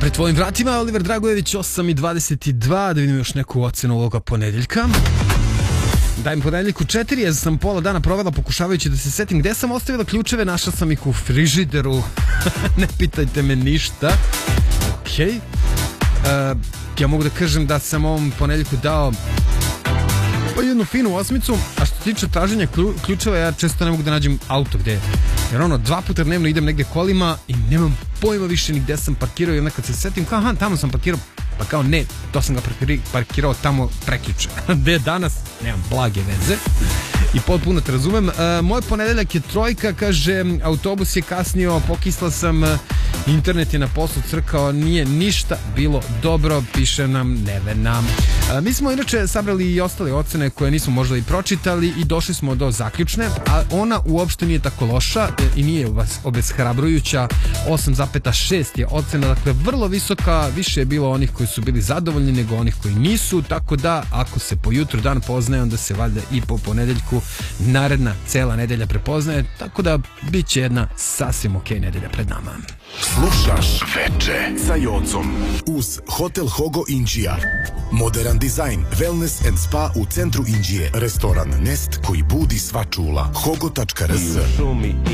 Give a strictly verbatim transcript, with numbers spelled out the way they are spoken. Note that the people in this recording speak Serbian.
Pred tvojim vratima Oliver Dragojević, osam i dvadeset dva, da vidim još neku ocenu ovoga ponedeljka. Dajem ponedeljku četiri, jer sam pola dana provela pokušavajući da se setim gde sam ostavila ključeve, našla sam ih u frižideru. Ne pitajte me ništa. Okej. Okay. Uh, ja mogu da kažem da sam ovom ponedeljku dao pa jednu finu osmicu, a što se tiče traženja ključeva, ja često ne mogu da nađem auto gde je. Jer ono, dva puta dnevno idem negde kolima i nemam pojma više ni gde sam parkirao i onda kad se setim, kao aha, tamo sam parkirao, pa kao ne, to sam ga parkirao tamo prekjuče. Gde je danas? Nemam blage veze. I potpuno te razumem. E, moj ponedeljak je trojka, kaže, autobus je kasnio, pokisla sam, internet je na poslu crkao, nije ništa bilo dobro, piše nam Nevena. E, mi smo inače sabrali i ostale ocene koje nismo možda i pročitali i došli smo do zaključne, a ona uopšte nije tako loša i nije obeshrabrujuća. Osam zarez šest je ocena, dakle vrlo visoka, više je bilo onih koji su bili zadovoljni nego onih koji nisu, tako da ako se po jutru dan poznaje, onda se valjda i po ponedeljku naredna cela nedelja prepoznaje, tako da bit će jedna sasvim okej nedelja pred nama. Slušaš Veče sa Jocom uz Hotel Hogo Inđija. Modern dizajn, wellness and spa u centru Inđije. Restoran Nest koji budi sva čula. hogo tačka rs.